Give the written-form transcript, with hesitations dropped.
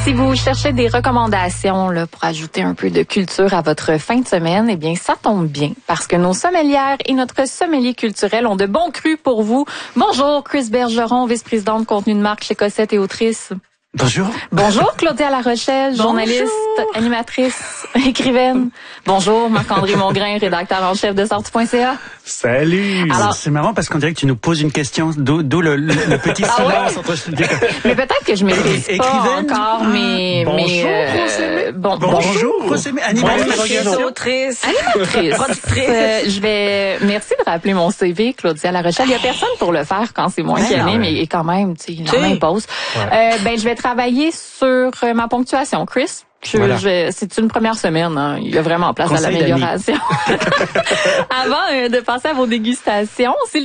Si vous cherchez des recommandations là, pour ajouter un peu de culture à votre fin de semaine, eh bien, ça tombe bien parce que nos sommelières et notre sommelier culturel ont de bons crus pour vous. Bonjour, Chris Bergeron, vice-présidente de contenu de marque chez Cossette et autrice. Bonjour. Bonjour, Claudia Larochelle, journaliste, animatrice, écrivaine. Bonjour, Marc-André Mongrain, rédacteur en chef de sortie.ca. Salut. Alors, c'est marrant parce qu'on dirait que tu nous poses une question, d'où le petit silence entre Mais peut-être que je maîtrise pas encore, mais bonjour, Rosemary, animatrice, autrice, merci de rappeler mon CV, Claudia Larochelle. Il y a personne pour le faire quand c'est moi qui anime, mais quand même, tu sais, la même pause. Je vais travailler sur ma ponctuation, Chris. C'est une première semaine, hein. Il y a vraiment place à l'amélioration. Avant de passer à vos dégustations,